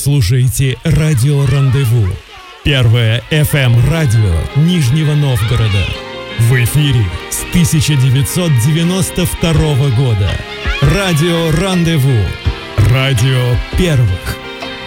слушаете «Радио Рандеву». Первое FM-радио Нижнего Новгорода. В эфире с 1992 года. «Радио Рандеву». Радио первых.